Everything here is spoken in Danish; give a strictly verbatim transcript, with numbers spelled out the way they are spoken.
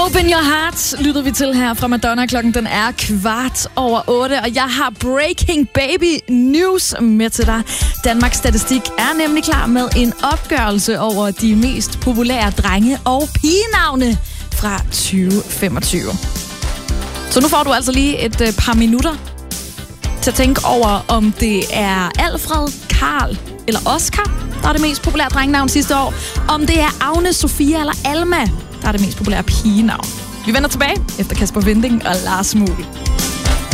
Open Your Heart lytter vi til her fra Madonna. Klokken den er kvart over otte, og jeg har Breaking Baby News med til dig. Danmarks Statistik er nemlig klar med en opgørelse over de mest populære drenge- og pigenavne fra tyve femogtyve. Så nu får du altså lige et øh, par minutter til at tænke over, om det er Alfred, Karl eller Oscar, der er det mest populære drengenavn sidste år. Om det er Agne, Sofia eller Alma, der er det mest populære pigenavn. Vi vender tilbage efter Kasper Winding og Lars Muhl.